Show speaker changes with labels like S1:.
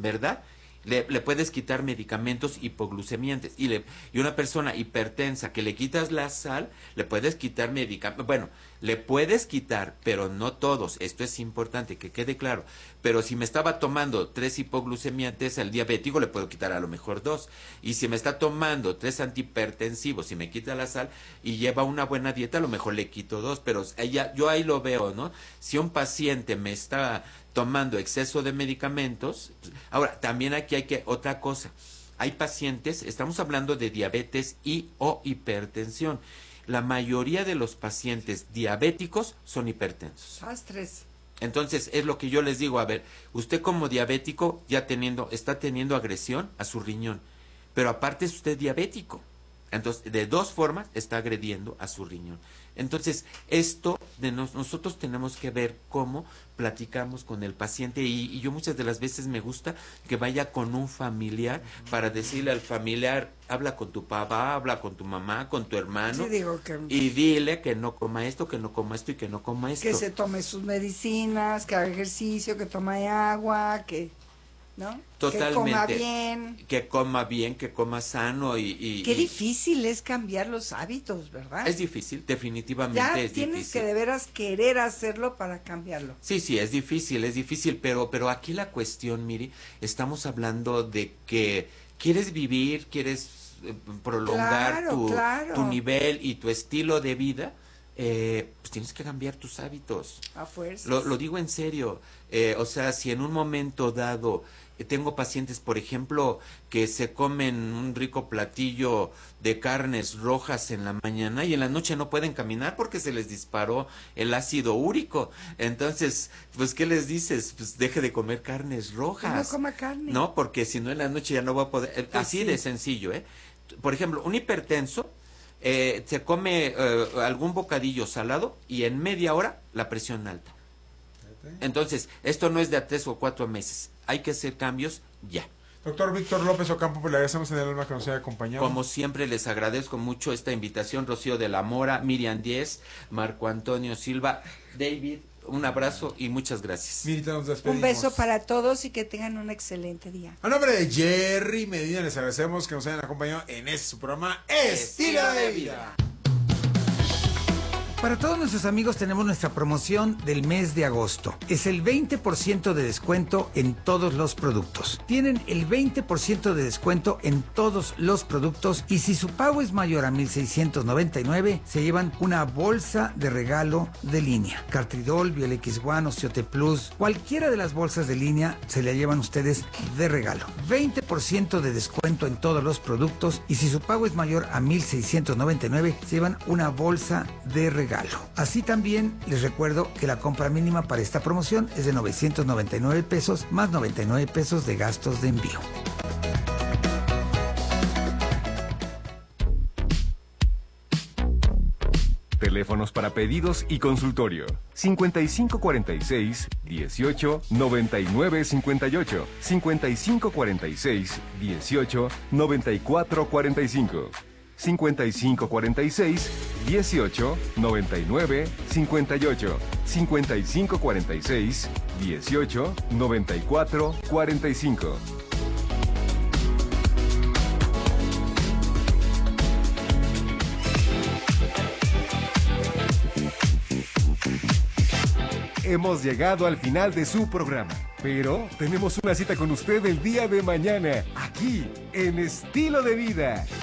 S1: ¿verdad? Le puedes quitar medicamentos hipoglucemiantes y una persona hipertensa que le quitas la sal, le puedes quitar medicamentos, bueno, le puedes quitar, pero no todos, esto es importante que quede claro, pero si me estaba tomando 3 hipoglucemiantes al diabético, le puedo quitar a lo mejor 2, y si me está tomando 3 antihipertensivos y me quita la sal y lleva una buena dieta, a lo mejor le quito 2, pero yo ahí lo veo, ¿no? Si un paciente me está tomando exceso de medicamentos. Ahora, también aquí otra cosa, hay pacientes, estamos hablando de diabetes y o hipertensión. La mayoría de los pacientes diabéticos son hipertensos.
S2: Astres.
S1: Entonces, es lo que yo les digo, a ver, usted como diabético está teniendo agresión a su riñón, pero aparte es usted diabético. Entonces, de 2 formas está agrediendo a su riñón. Entonces, esto nosotros tenemos que ver cómo platicamos con el paciente y yo muchas de las veces me gusta que vaya con un familiar para decirle al familiar, habla con tu papá, habla con tu mamá, con tu hermano,
S2: sí,
S1: y dile que no coma esto, que no coma esto y que no coma esto.
S2: Que se tome sus medicinas, que haga ejercicio, que tome agua, ¿no?
S1: Totalmente.
S2: Que coma bien.
S1: Que coma sano
S2: Qué difícil es cambiar los hábitos, ¿verdad?
S1: Es difícil, definitivamente
S2: ya
S1: es
S2: tienes
S1: difícil.
S2: que de veras querer hacerlo para cambiarlo.
S1: Sí, es difícil, pero aquí la cuestión, Miri, estamos hablando de que quieres vivir, quieres prolongar tu nivel y tu estilo de vida, pues tienes que cambiar tus hábitos.
S2: A fuerza.
S1: Lo digo en serio, o sea, si en un momento dado tengo pacientes, por ejemplo, que se comen un rico platillo de carnes rojas en la mañana y en la noche no pueden caminar porque se les disparó el ácido úrico. Entonces, pues, ¿qué les dices? Pues deje de comer carnes rojas.
S2: No coma carne.
S1: No, porque si no en la noche ya no va a poder.
S2: Pues
S1: así
S2: sí.
S1: de sencillo, ¿eh? Por ejemplo, un hipertenso se come algún bocadillo salado y en media hora la presión alta. Entonces, esto no es de a 3 o 4 meses. Hay que hacer cambios ya.
S3: Doctor Víctor López Ocampo, pues le agradecemos en el alma que nos haya acompañado.
S1: Como siempre, les agradezco mucho esta invitación. Rocío de la Mora, Miriam Díez, Marco Antonio Silva, David, un abrazo y muchas gracias.
S3: Mirita, nos despedimos.
S2: Un beso para todos y que tengan un excelente día.
S3: A nombre de Jerry Medina, les agradecemos que nos hayan acompañado en este su programa Estilo de Vida.
S4: Para todos nuestros amigos tenemos nuestra promoción del mes de agosto. Es el 20% de descuento en todos los productos. Tienen el 20% de descuento en todos los productos y si su pago es mayor a 1,699, se llevan una bolsa de regalo de línea. Cartridol, Biol X1, Osteote Plus, cualquiera de las bolsas de línea se la llevan ustedes de regalo. 20% de descuento en todos los productos y si su pago es mayor a 1,699, se llevan una bolsa de regalo. Así también les recuerdo que la compra mínima para esta promoción es de 999 pesos más 99 pesos de gastos de envío.
S5: Teléfonos para pedidos y consultorio: 5546 18 99 58, 5546 18 94 45, 5546 18 99 58, 5546 18 94 45. Hemos llegado al final de su programa, pero tenemos una cita con usted el día de mañana, aquí, en Estilo de Vida.